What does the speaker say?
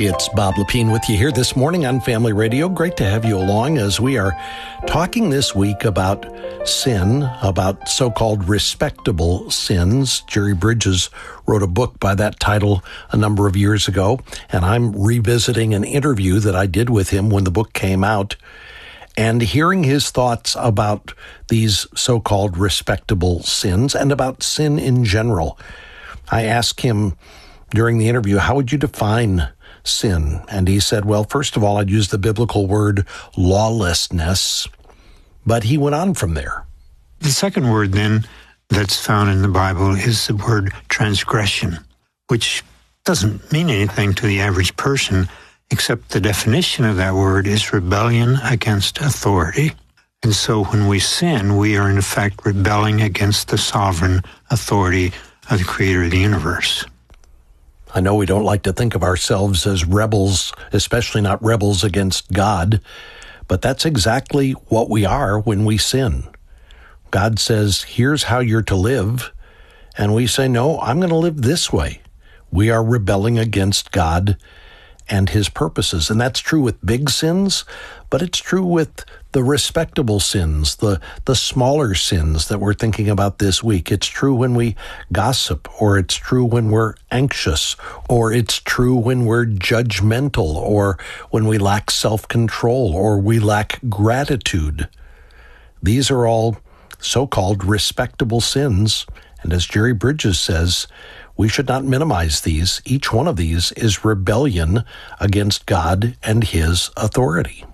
It's Bob Lepine with you here this morning on Family Radio. Great to have you along as we are talking this week about sin, about so-called respectable sins. Jerry Bridges wrote a book by that title a number of years ago, and I'm revisiting an interview that I did with him when the book came out, and hearing his thoughts about these so-called respectable sins and about sin in general. I asked him during the interview, how would you define sin? And he said, well, first of all, I'd use the biblical word lawlessness, but he went on from there. The second word then that's found in the Bible is the word transgression, which doesn't mean anything to the average person, except the definition of that word is rebellion against authority. And so when we sin, we are in effect rebelling against the sovereign authority of the creator of the universe. I know we don't like to think of ourselves as rebels, especially not rebels against God, but that's exactly what we are when we sin. God says, here's how you're to live, and we say, no, I'm going to live this way. We are rebelling against God and his purposes, and that's true with big sins, but it's true with the respectable sins, the smaller sins that we're thinking about this week. It's true when we gossip, or it's true when we're anxious, or it's true when we're judgmental, or when we lack self-control, or we lack gratitude. These are all so-called respectable sins, and as Jerry Bridges says, we should not minimize these. Each one of these is rebellion against God and his authority.